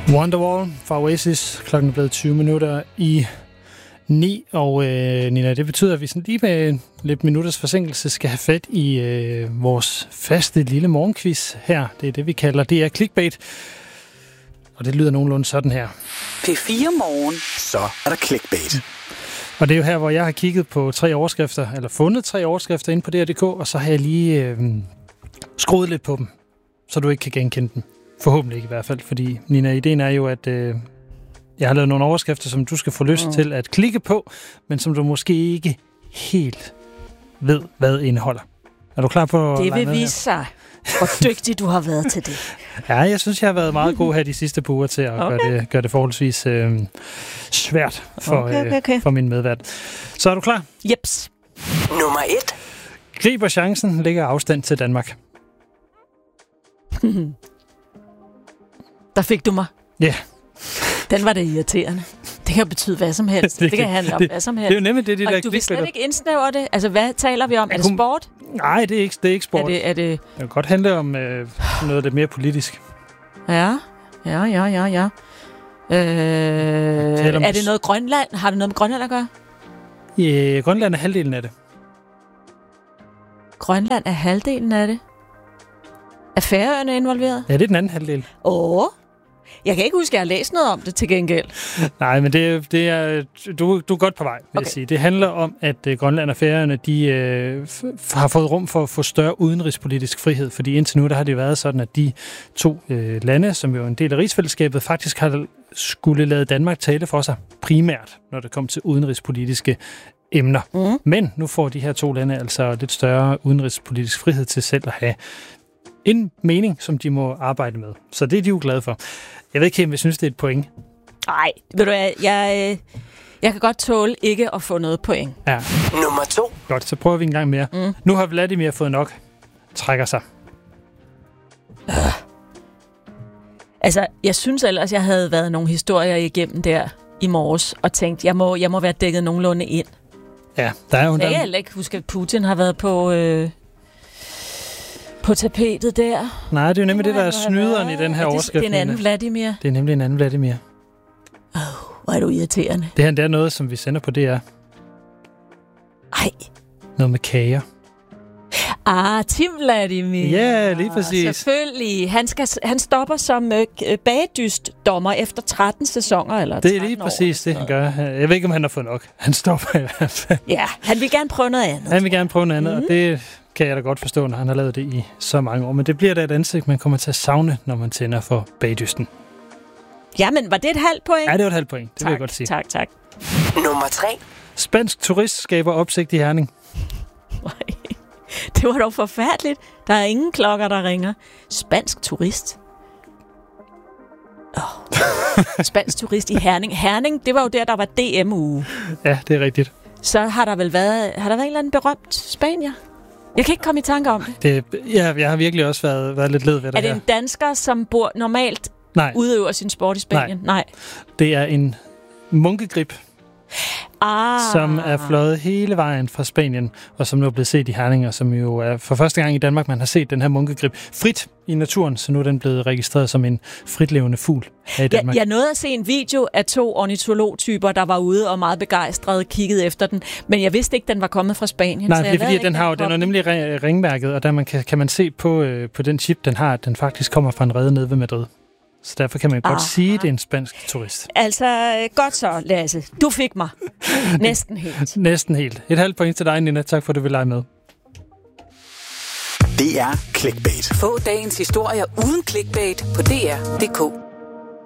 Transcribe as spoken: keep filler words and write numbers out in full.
Wonderwall fra Oasis. Klokken er blevet tyve minutter i ni, og øh, Nina, det betyder, at vi sådan lige med lidt minutters forsinkelse skal have fat i øh, vores faste lille morgenquiz her. Det er det, vi kalder det er clickbait. Og det lyder nogenlunde sådan her. P fire Morgen. Så er der clickbait. Og det er jo her, hvor jeg har kigget på tre overskrifter, eller fundet tre overskrifter inde på D R punktum d k, og så har jeg lige øh, skruet lidt på dem, så du ikke kan genkende dem. Forhåbentlig ikke i hvert fald, fordi Nina, ideen er jo, at øh, jeg har lavet nogle overskrifter, som du skal få lyst mm. til at klikke på, men som du måske ikke helt ved, hvad indeholder. Er du klar på? Det vil vise sig, hvor dygtig du har været til det. Ja, jeg synes, jeg har været meget god her de sidste par uger til at okay. gøre, det, gøre det forholdsvis øh, svært for, okay, okay, okay. Øh, for min medvært. Så er du klar? Jeps. Nummer et. Griber chancen, ligger afstand til Danmark. Der fik du mig. Ja. Yeah. Den var det irriterende. Det kan betyde hvad som helst. Det, det kan handle om det, hvad som helst. Det er jo nemlig det, de og der du vil slet ikke indsnævre det. Altså, hvad taler vi om? Er det sport? Nej, det er ikke, det er ikke sport. Er det, er det... det kan godt handle om øh, noget lidt mere politisk. Ja, ja, ja, ja, ja. Øh, er det noget Grønland? Har det noget med Grønland at gøre? Ja, Grønland er halvdelen af det. Grønland er halvdelen af det? Er Færøerne involveret? Ja, det er den anden halvdel. Åh, jeg kan ikke huske, at jeg har læst noget om det til gengæld. Nej, men det, det er, du, du er godt på vej, vil okay. jeg sige. Det handler om, at uh, Grønland og Færøerne, de øh, f- har fået rum for at få større udenrigspolitisk frihed, fordi indtil nu, der har det været sådan, at de to øh, lande, som jo er en del af rigsfællesskabet, faktisk har skulle lade Danmark tale for sig primært, når det kommer til udenrigspolitiske emner. Mm. Men nu får de her to lande altså lidt større udenrigspolitisk frihed til selv at have en mening, som de må arbejde med. Så det er de jo glade for. Jeg ved ikke helt, om jeg synes, det er et point. Nej, ved du hvad, jeg, jeg kan godt tåle ikke at få noget point. Ja. Nummer to. Godt, så prøver vi en gang mere. Mm. Nu har Vladimir fået nok. Trækker sig. Øh. Altså, jeg synes ellers, jeg havde været nogle historier igennem der i morges, og tænkt, jeg må, jeg må være dækket nogenlunde ind. Ja, der er jo... Jeg kan heller ikke huske, at Putin har været på... Øh, på tapetet der. Nej, det er jo nemlig det, det der er snyderen i den her overskrift. Det er en anden Vladimir. Det er nemlig en anden Vladimir. Åh, oh, hvor er du irriterende. Det her det er noget, som vi sender på D R. Ej. Noget med kager. Ah, Tim Vladimir. Ja, lige præcis. Ah, selvfølgelig. Han, skal, han stopper som øh, bagdystdommer efter tretten sæsoner. Eller det er lige præcis det, han gør. Jeg ved ikke, om han har fået nok. Han stopper i hvert fald. Ja, han vil gerne prøve noget andet. Han vil gerne prøve noget andet, mm. og det... kan jeg da godt forstå, når han har lavet det i så mange år. Men det bliver da et ansigt, man kommer til at savne, når man tænder for bagdysten. Jamen, var det et halvt point? Ja, det var et halvt point. Det tak, vil jeg godt sige. Tak, tak. Nummer tre. Spansk turist skaber opsigt i Herning. Det var dog forfærdeligt. Der er ingen klokker, der ringer. Spansk turist. Oh. Spansk turist i Herning. Herning, det var jo der, der var D M-uge. Ja, det er rigtigt. Så har der vel været, har der været en eller anden berømt spanier? Jeg kan ikke komme i tanke om det. det ja, jeg har virkelig også været, været lidt led ved det her. Er det her. En dansker, som bor normalt Nej. udøver sin sport i Spanien? Nej. Nej. Det er en munkegrib, ah. som er fløjet hele vejen fra Spanien, og som nu er blevet set i Herning, og som jo er for første gang i Danmark, man har set den her munkegrib frit i naturen, så nu er den blevet registreret som en fritlevende fugl her i Danmark. Jeg, jeg nåede at se en video af to ornitologtyper, der var ude og meget begejstrede kiggede efter den, men jeg vidste ikke, den var kommet fra Spanien. Nej, det er fordi, den, har, den er nemlig ringmærket, og der man kan, kan man se på, øh, på den chip, den har, at den faktisk kommer fra en rede nede ved Madrid. Så derfor kan man godt Aha. sige, at det er en spansk turist. Altså, godt så, Lasse. Du fik mig. Næsten helt. Næsten helt. Et halvt point til dig, Nina. Tak for, at du vil lege med. Det er clickbait. Få dagens historier uden clickbait på D R punktum d k.